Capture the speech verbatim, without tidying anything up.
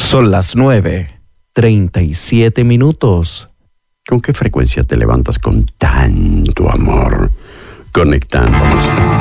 Son las nueve, treinta y siete minutos. ¿Con qué frecuencia te levantas con tanto amor? Conectándonos